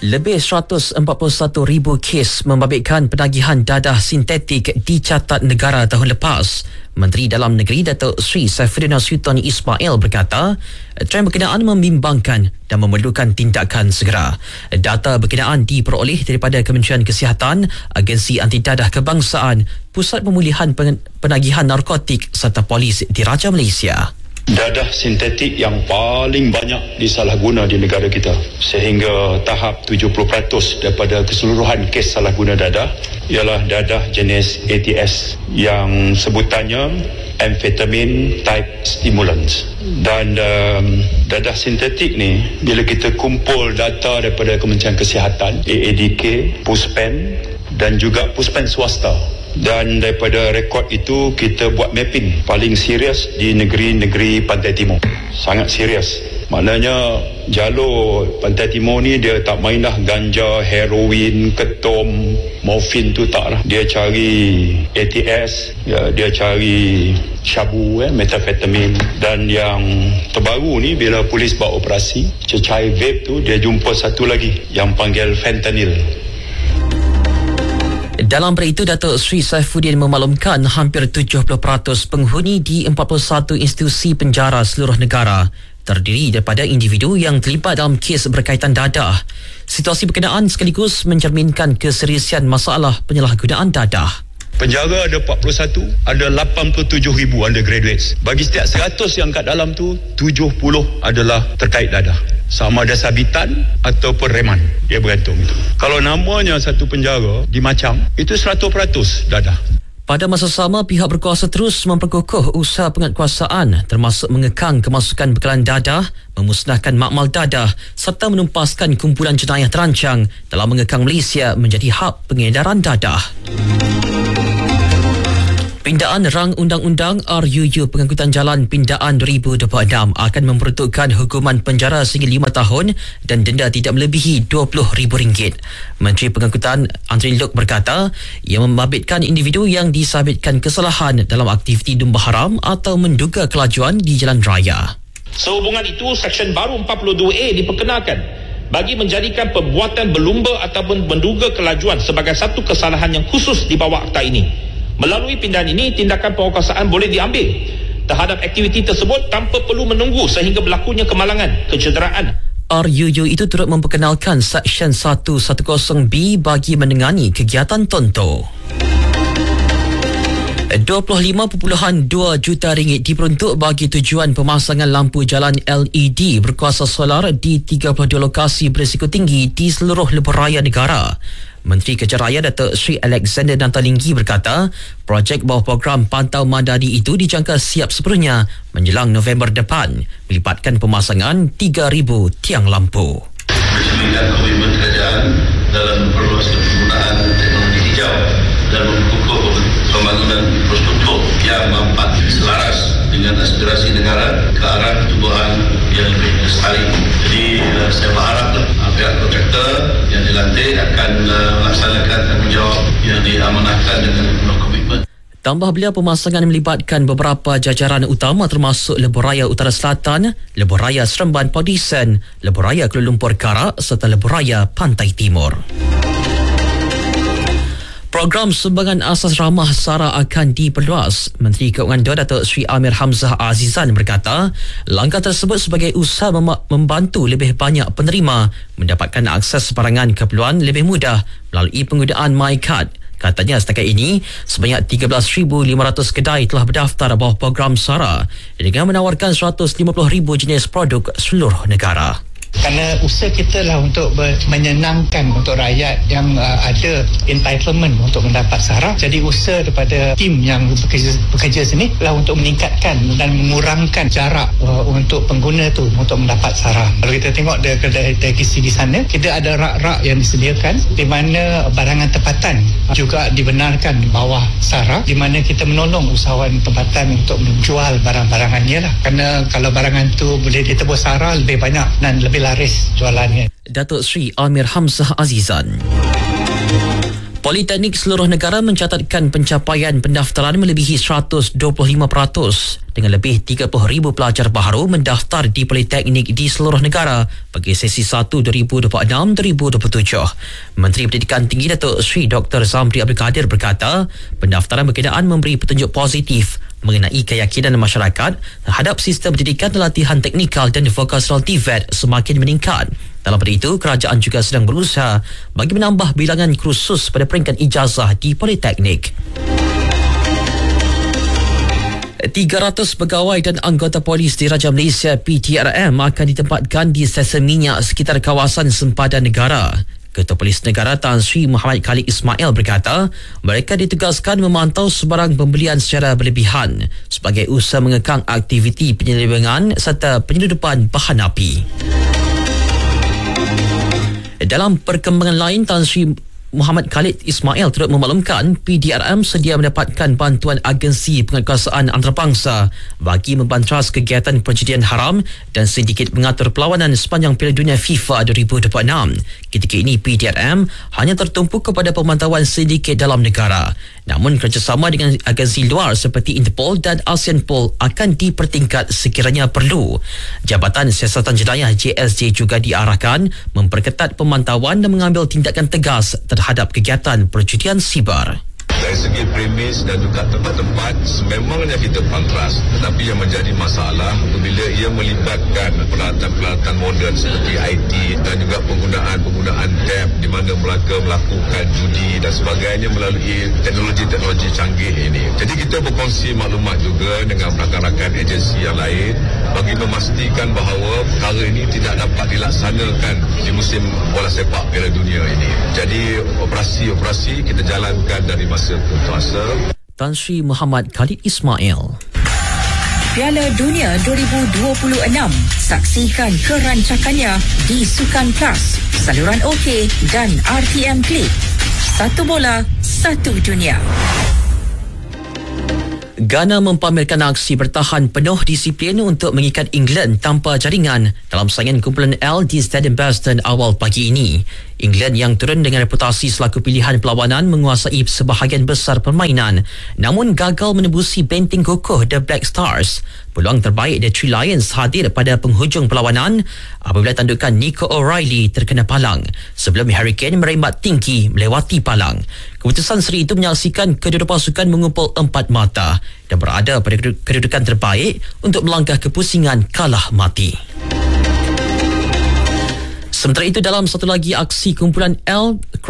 Lebih 141,000 kes membabitkan penagihan dadah sintetik dicatat negara tahun lepas. Menteri Dalam Negeri Datuk Seri Saifuddin Nasution Ismail berkata, trend berkenaan membimbangkan dan memerlukan tindakan segera. Data berkenaan diperoleh daripada Kementerian Kesihatan, Agensi Anti Dadah Kebangsaan, Pusat Pemulihan Penagihan Narkotik serta Polis Diraja Malaysia. Dadah sintetik yang paling banyak disalahguna di negara kita, sehingga tahap 70% daripada keseluruhan kes salahguna dadah ialah dadah jenis ATS yang sebutannya amphetamine type stimulants. Dan dadah sintetik ni, bila kita kumpul data daripada Kementerian Kesihatan, AADK, Puspen dan juga Puspen swasta, dan daripada rekod itu kita buat mapping paling serius di negeri-negeri Pantai Timur. Sangat serius. Maknanya jalur Pantai Timur ni dia tak main dah ganja, heroin, ketum, morfin tu tak lah. Dia cari ATS, dia cari syabu, metafetamin. Dan yang terbaru ni bila polis buat operasi, cecair vape tu dia jumpa satu lagi yang panggil fentanyl. Dalam perkara itu, Datuk Seri Saifuddin memaklumkan hampir 70% penghuni di 41 institusi penjara seluruh negara terdiri daripada individu yang terlibat dalam kes berkaitan dadah. Situasi berkenaan sekaligus mencerminkan keseriusan masalah penyalahgunaan dadah. Penjara ada 41, ada 87,000 undergraduates. Bagi setiap 100 yang kat dalam tu, 70 adalah terkait dadah. Sama ada sabitan ataupun reman. Dia bergantung itu. Kalau namanya satu penjara dimacam, itu 100% dadah. Pada masa sama, pihak berkuasa terus memperkukuh usaha penguatkuasaan termasuk mengekang kemasukan bekalan dadah, memusnahkan makmal dadah serta menumpaskan kumpulan jenayah terancang dalam mengekang Malaysia menjadi hub pengedaran dadah. Pindaan rang Undang-Undang RUU Pengangkutan Jalan Pindaan 2026 akan memperuntukkan hukuman penjara sehingga 5 tahun dan denda tidak melebihi RM20,000. Menteri Pengangkutan Antri Lok berkata, ia membabitkan individu yang disabitkan kesalahan dalam aktiviti lumba haram atau menduga kelajuan di jalan raya. Sehubungan itu, Seksyen baru 42A diperkenalkan bagi menjadikan perbuatan berlumba ataupun menduga kelajuan sebagai satu kesalahan yang khusus di bawah akta ini. Melalui pindaan ini, tindakan penguatkuasaan boleh diambil terhadap aktiviti tersebut tanpa perlu menunggu sehingga berlakunya kemalangan, kecederaan. RUU itu turut memperkenalkan Seksyen 110B bagi menengani kegiatan tonto. RM25.2 juta diperuntuk bagi tujuan pemasangan lampu jalan LED berkuasa solar di 32 lokasi berisiko tinggi di seluruh lebuh raya negara. Menteri Kerja Raya Datuk Seri Alexander Nantalinggi berkata, projek bawah program Pantau Madani itu dijangka siap sepenuhnya menjelang November depan, melibatkan pemasangan 3,000 tiang lampu. Mencerminkan komitmen kerajaan dalam memperluas penggunaan teknologi hijau dan memperkukuh pembangunan infrastruktur yang mampat selaras dengan aspirasi negara ke arah pertumbuhan yang lebih lestari. Jadi saya berharap pihak kontraktor yang dilantik akan melaksanakan tanggungjawab yang diamanahkan dengan penuh komitmen. Tambah beliau, pemasangan melibatkan beberapa jajaran utama termasuk Lebuh Raya Utara Selatan, Lebuh Raya Seremban Podisen, Lebuh Raya Kuala Lumpur Karak serta Lebuh Raya Pantai Timur. Program sumbangan asas ramah SARA akan diperluas. Menteri Keuangan Datuk Seri Amir Hamzah Azizan berkata, langkah tersebut sebagai usaha membantu lebih banyak penerima mendapatkan akses sebarangan keperluan lebih mudah melalui penggunaan MyCard. Katanya setakat ini, sebanyak 13,500 kedai telah berdaftar bawah program SARA dengan menawarkan 150,000 jenis produk seluruh negara. Kerana usaha kita lah untuk menyenangkan untuk rakyat yang ada entitlement untuk mendapat SARA. Jadi usaha daripada tim yang bekerja sini lah untuk meningkatkan dan mengurangkan jarak untuk pengguna tu untuk mendapat SARA. Kalau kita tengok dari sisi di sana, kita ada rak-rak yang disediakan di mana barangan tempatan juga dibenarkan di bawah SARA, di mana kita menolong usahawan tempatan untuk menjual barang-barangannya lah. Kerana kalau barangan tu boleh ditebus SARA lebih banyak dan lebih laris jualannya. Datuk Seri Amir Hamzah Azizan. Politeknik seluruh negara mencatatkan pencapaian pendaftaran melebihi 125% dengan lebih 30,000 pelajar baharu mendaftar di politeknik di seluruh negara bagi sesi 1 2026-2027. Menteri Pendidikan Tinggi Datuk Seri Dr. Zamri Abdul Kadir berkata, pendaftaran berkenaan memberi petunjuk positif mengenai keyakinan masyarakat terhadap sistem pendidikan dan latihan teknikal dan vokasional TVET semakin meningkat. Dalam pada itu, kerajaan juga sedang berusaha bagi menambah bilangan kursus pada peringkat ijazah di politeknik. 300 pegawai dan anggota polis Diraja Malaysia PTRM akan ditempatkan di stesen minyak sekitar kawasan sempadan negara. Ketua Polis Negara Tan Sri Muhammad Khalid Ismail berkata, mereka ditugaskan memantau sebarang pembelian secara berlebihan sebagai usaha mengekang aktiviti penyelewengan serta penyeludupan bahan api. Dalam perkembangan lain, Tan Sri Muhammad Khalid Ismail turut memaklumkan PDRM sedia mendapatkan bantuan agensi penguatkuasaan antarabangsa bagi membantras kegiatan perjudian haram dan sindiket mengatur perlawanan sepanjang Piala Dunia FIFA 2026. Ketika ini PDRM hanya tertumpu kepada pemantauan sindiket dalam negara. Namun kerjasama dengan agensi luar seperti Interpol dan ASEANPol akan dipertingkat sekiranya perlu. Jabatan Siasatan Jenayah JSJ juga diarahkan memperketat pemantauan dan mengambil tindakan tegas terhadap kegiatan perjudian siber. Dari segi premis dan juga tempat-tempat sememangnya kita pantras, tetapi yang menjadi masalah apabila ia melibatkan peralatan-peralatan moden seperti IT dan juga penggunaan tab di mana mereka melakukan judi dan sebagainya melalui teknologi-teknologi canggih ini. Jadi kita berkongsi maklumat juga dengan rakan-rakan agensi yang lain bagi memastikan bahawa perkara ini tidak dapat dilaksanakan di musim bola sepak Piala Dunia ini. Jadi operasi-operasi kita jalankan dari masa ke masa. Tan Sri Muhammad Khalid Ismail. Piala Dunia 2026. Saksikan kerancakannya di Sukan Plus, saluran OK dan RTM Klik. Satu bola, satu dunia. Ghana mempamerkan aksi bertahan penuh disiplin untuk mengikat England tanpa jaringan dalam saingan kumpulan L di Stadium Baston awal pagi ini. England yang turun dengan reputasi selaku pilihan perlawanan menguasai sebahagian besar permainan namun gagal menembusi benteng kokoh The Black Stars. Peluang terbaik The Three Lions hadir pada penghujung perlawanan apabila tandukan Nico O'Reilly terkena palang sebelum Harry Kane merembat tinggi melewati palang. Keputusan seri itu menyaksikan kedua-dua pasukan mengumpul empat mata dan berada pada kedudukan terbaik untuk melangkah ke pusingan kalah mati. Sementara itu, dalam satu lagi aksi kumpulan L